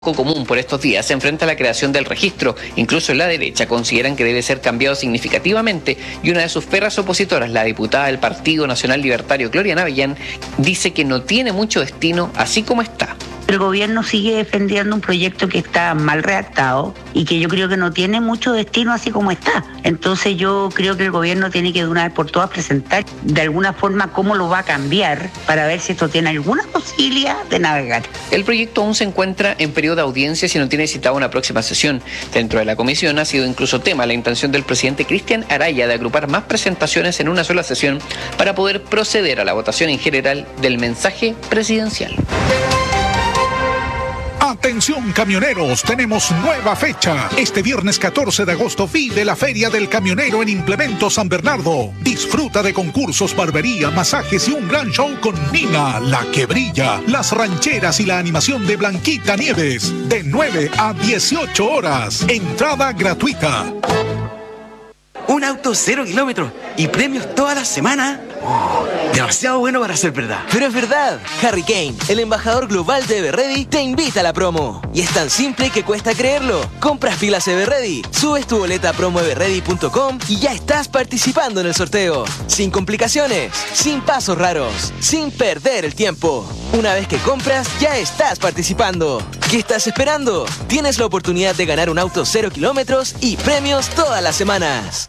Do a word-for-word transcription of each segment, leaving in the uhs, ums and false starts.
común por estos días se enfrenta a la creación del registro. Incluso en la derecha consideran que debe ser cambiado significativamente y una de sus perras opositoras, la diputada del Partido Nacional Libertario Gloria Navellán, dice que no tiene mucho destino así como está. El gobierno sigue defendiendo un proyecto que está mal redactado y que yo creo que no tiene mucho destino así como está. Entonces yo creo que el gobierno tiene que de una vez por todas presentar de alguna forma cómo lo va a cambiar para ver si esto tiene alguna posibilidad de navegar. El proyecto aún se encuentra en periodo de audiencias y no tiene citada una próxima sesión. Dentro de la comisión ha sido incluso tema la intención del presidente Cristian Araya de agrupar más presentaciones en una sola sesión para poder proceder a la votación en general del mensaje presidencial. Atención camioneros, tenemos nueva fecha. Este viernes catorce de agosto vive la Feria del Camionero en Implemento San Bernardo. Disfruta de concursos, barbería, masajes y un gran show con Nina, la que brilla, las rancheras y la animación de Blanquita Nieves. De nueve a dieciocho horas. Entrada gratuita. Un auto cero kilómetros y premios toda la semana. Oh, demasiado bueno para ser verdad. Pero es verdad. Harry Kane, el embajador global de Everready, te invita a la promo. Y es tan simple que cuesta creerlo. Compras pilas Everready, subes tu boleta a promo everready punto com y ya estás participando en el sorteo. Sin complicaciones, sin pasos raros, sin perder el tiempo. Una vez que compras, ya estás participando. ¿Qué estás esperando? Tienes la oportunidad de ganar un auto cero kilómetros y premios todas las semanas.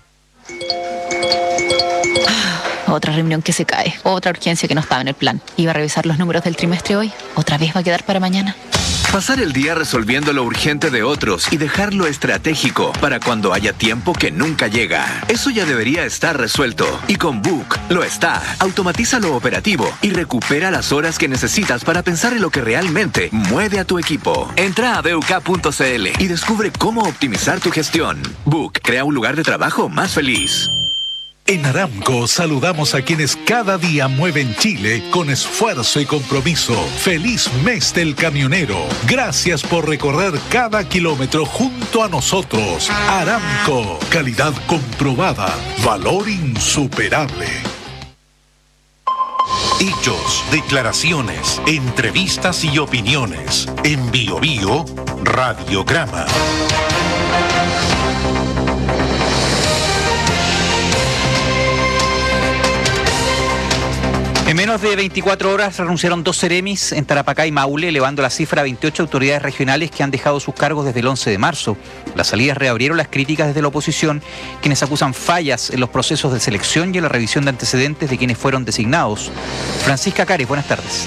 Otra reunión que se cae, otra urgencia que no estaba en el plan. Iba a revisar los números del trimestre hoy, otra vez va a quedar para mañana. Pasar el día resolviendo lo urgente de otros y dejarlo estratégico para cuando haya tiempo que nunca llega. Eso ya debería estar resuelto. Y con Book lo está. Automatiza lo operativo y recupera las horas que necesitas para pensar en lo que realmente mueve a tu equipo. Entra a b u k punto c l y descubre cómo optimizar tu gestión. Book crea un lugar de trabajo más feliz. En Aramco saludamos a quienes cada día mueven Chile con esfuerzo y compromiso. Feliz mes del camionero. Gracias por recorrer cada kilómetro junto a nosotros. Aramco, calidad comprobada, valor insuperable. Hechos, declaraciones, entrevistas y opiniones. En Bio Bio, Radiograma. En menos de veinticuatro horas renunciaron dos seremis en Tarapacá y Maule, elevando la cifra a veintiocho autoridades regionales que han dejado sus cargos desde el once de marzo. Las salidas reabrieron las críticas desde la oposición, quienes acusan fallas en los procesos de selección y en la revisión de antecedentes de quienes fueron designados. Francisca Cares, buenas tardes.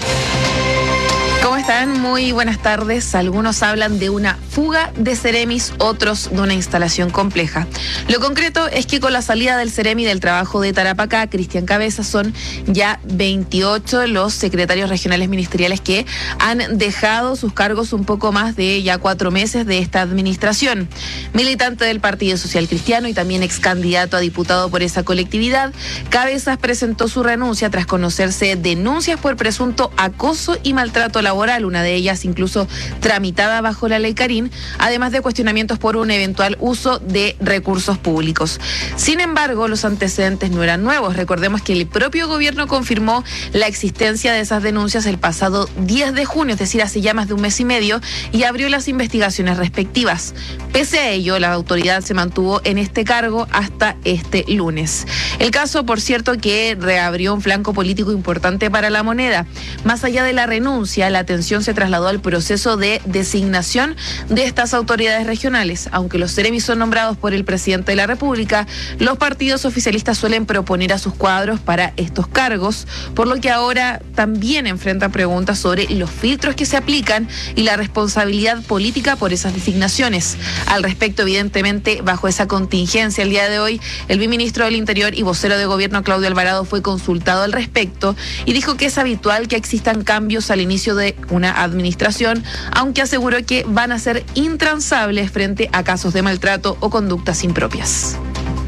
¿Cómo están? Muy buenas tardes. Algunos hablan de una fuga de seremis, otros de una instalación compleja. Lo concreto es que con la salida del seremi del trabajo de Tarapacá, Cristian Cabeza, son ya veintiocho los secretarios regionales ministeriales que han dejado sus cargos un poco más de ya cuatro meses de esta administración. Militante del Partido Social Cristiano y también ex candidato a diputado por esa colectividad, Cabezas presentó su renuncia tras conocerse denuncias por presunto acoso y maltrato laboral. Una de ellas incluso tramitada bajo la ley Carín, además de cuestionamientos por un eventual uso de recursos públicos. Sin embargo, los antecedentes no eran nuevos. Recordemos que el propio gobierno confirmó la existencia de esas denuncias el pasado diez de junio, es decir, hace ya más de un mes y medio, y abrió las investigaciones respectivas. Pese a ello, la autoridad se mantuvo en este cargo hasta este lunes. El caso, por cierto, que reabrió un flanco político importante para La Moneda. Más allá de la renuncia, la atención se trasladó al proceso de designación de estas autoridades regionales. Aunque los seremis son nombrados por el presidente de la República, los partidos oficialistas suelen proponer a sus cuadros para estos cargos, por lo que ahora también enfrentan preguntas sobre los filtros que se aplican y la responsabilidad política por esas designaciones. Al respecto, evidentemente, bajo esa contingencia, el día de hoy, el viceministro del Interior y vocero de gobierno, Claudio Alvarado, fue consultado al respecto y dijo que es habitual que existan cambios al inicio de una administración, aunque aseguró que van a ser intransables frente a casos de maltrato o conductas impropias.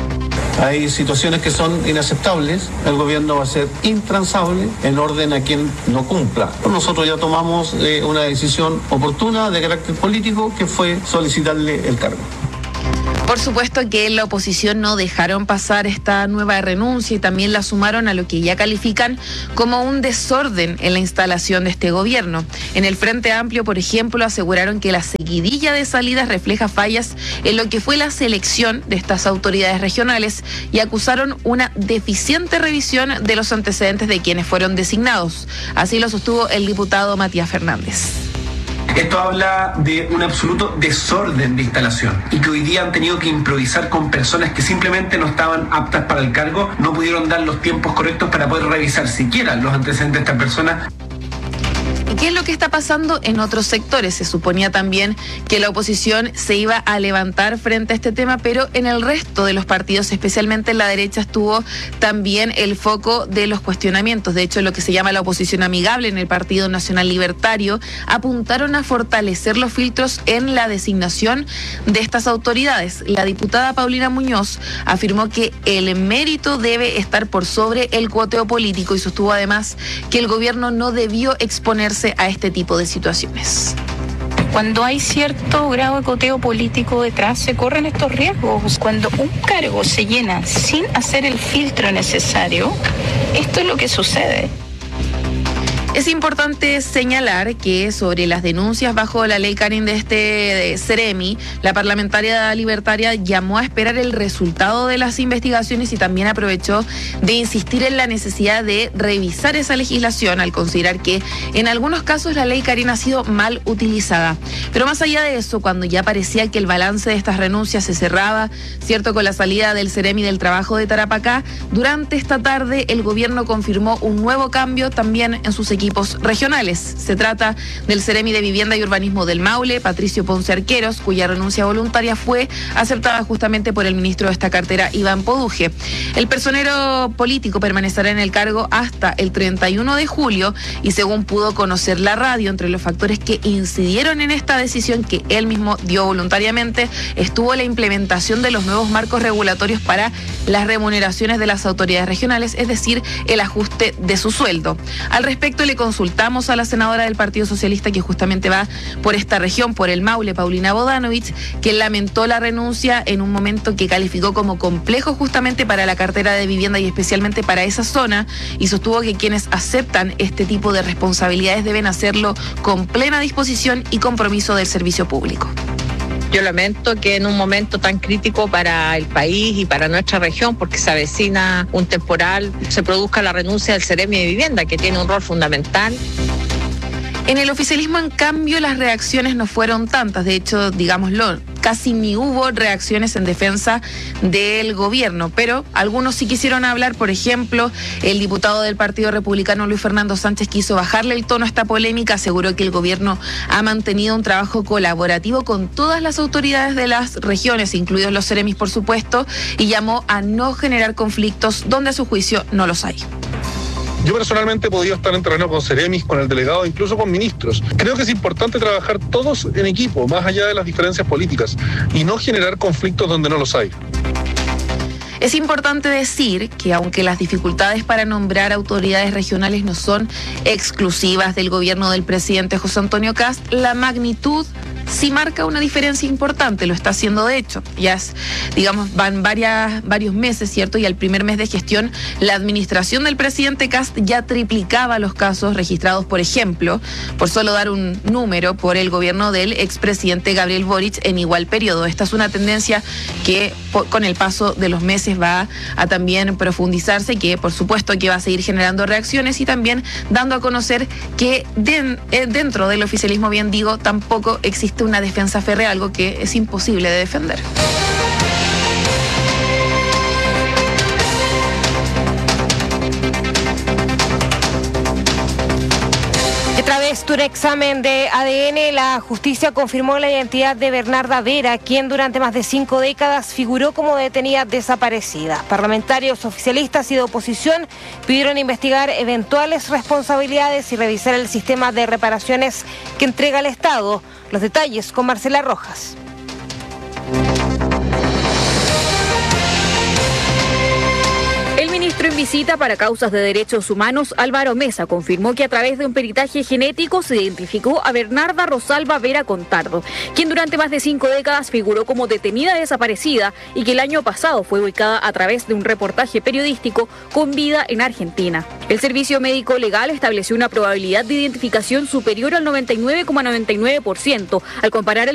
Hay situaciones que son inaceptables, el gobierno va a ser intransable en orden a quien no cumpla. Nosotros ya tomamos eh, una decisión oportuna de carácter político que fue solicitarle el cargo. Por supuesto que en la oposición no dejaron pasar esta nueva renuncia y también la sumaron a lo que ya califican como un desorden en la instalación de este gobierno. En el Frente Amplio, por ejemplo, aseguraron que la seguidilla de salidas refleja fallas en lo que fue la selección de estas autoridades regionales y acusaron una deficiente revisión de los antecedentes de quienes fueron designados. Así lo sostuvo el diputado Matías Fernández. Esto habla de un absoluto desorden de instalación y que hoy día han tenido que improvisar con personas que simplemente no estaban aptas para el cargo, no pudieron dar los tiempos correctos para poder revisar siquiera los antecedentes de estas personas. ¿Y qué es lo que está pasando en otros sectores? Se suponía también que la oposición se iba a levantar frente a este tema, pero en el resto de los partidos, especialmente en la derecha, estuvo también el foco de los cuestionamientos. De hecho, lo que se llama la oposición amigable en el Partido Nacional Libertario apuntaron a fortalecer los filtros en la designación de estas autoridades. La diputada Paulina Muñoz afirmó que el mérito debe estar por sobre el cuoteo político y sostuvo además que el gobierno no debió exponerse a este tipo de situaciones. Cuando hay cierto grado de coteo político detrás, se corren estos riesgos. Cuando un cargo se llena sin hacer el filtro necesario, esto es lo que sucede. Es importante señalar que sobre las denuncias bajo la ley Karin de este de Ceremi, la parlamentaria libertaria llamó a esperar el resultado de las investigaciones y también aprovechó de insistir en la necesidad de revisar esa legislación al considerar que en algunos casos la ley Karin ha sido mal utilizada. Pero más allá de eso, cuando ya parecía que el balance de estas renuncias se cerraba, cierto, con la salida del Ceremi del trabajo de Tarapacá, durante esta tarde el gobierno confirmó un nuevo cambio también en sus equipos regionales. Se trata del Ceremi de Vivienda y Urbanismo del Maule, Patricio Ponce Arqueros, cuya renuncia voluntaria fue aceptada justamente por el ministro de esta cartera, Iván Poduje. El personero político permanecerá en el cargo hasta el treinta y uno de julio y según pudo conocer la radio, entre los factores que incidieron en esta decisión que él mismo dio voluntariamente, estuvo la implementación de los nuevos marcos regulatorios para las remuneraciones de las autoridades regionales, es decir, el ajuste de su sueldo. Al respecto, le consultamos a la senadora del Partido Socialista que justamente va por esta región, por el Maule, Paulina Bodanovich, que lamentó la renuncia en un momento que calificó como complejo justamente para la cartera de vivienda y especialmente para esa zona, y sostuvo que quienes aceptan este tipo de responsabilidades deben hacerlo con plena disposición y compromiso del servicio público. Yo lamento que en un momento tan crítico para el país y para nuestra región, porque se avecina un temporal, se produzca la renuncia del Ceremi de Vivienda, que tiene un rol fundamental. En el oficialismo, en cambio, las reacciones no fueron tantas. De hecho, digámoslo, casi ni hubo reacciones en defensa del gobierno, pero algunos sí quisieron hablar. Por ejemplo, el diputado del Partido Republicano, Luis Fernando Sánchez, quiso bajarle el tono a esta polémica, aseguró que el gobierno ha mantenido un trabajo colaborativo con todas las autoridades de las regiones, incluidos los Ceremis, por supuesto, y llamó a no generar conflictos donde a su juicio no los hay. Yo personalmente he podido estar en terreno con Ceremis, con el delegado, incluso con ministros. Creo que es importante trabajar todos en equipo, más allá de las diferencias políticas, y no generar conflictos donde no los hay. Es importante decir que aunque las dificultades para nombrar autoridades regionales no son exclusivas del gobierno del presidente José Antonio Kast, la magnitud sí marca una diferencia importante, lo está haciendo de hecho. Ya es, digamos, van varias, varios meses, ¿cierto? Y al primer mes de gestión, la administración del presidente Kast ya triplicaba los casos registrados, por ejemplo, por solo dar un número, por el gobierno del expresidente Gabriel Boric en igual periodo. Esta es una tendencia que por, con el paso de los meses va a también profundizarse, que por supuesto que va a seguir generando reacciones y también dando a conocer que de, eh, dentro del oficialismo, bien digo, tampoco existe una defensa férrea, algo que es imposible de defender. Tras un examen de A D N, la justicia confirmó la identidad de Bernarda Vera, quien durante más de cinco décadas figuró como detenida desaparecida. Parlamentarios oficialistas y de oposición pidieron investigar eventuales responsabilidades y revisar el sistema de reparaciones que entrega el Estado. Los detalles con Marcela Rojas. El ministro visita para causas de derechos humanos, Álvaro Mesa confirmó que a través de un peritaje genético se identificó a Bernarda Rosalba Vera Contardo, quien durante más de cinco décadas figuró como detenida desaparecida y que el año pasado fue ubicada a través de un reportaje periodístico con vida en Argentina. El Servicio Médico Legal estableció una probabilidad de identificación superior al noventa y nueve coma noventa y nueve por ciento al comparar el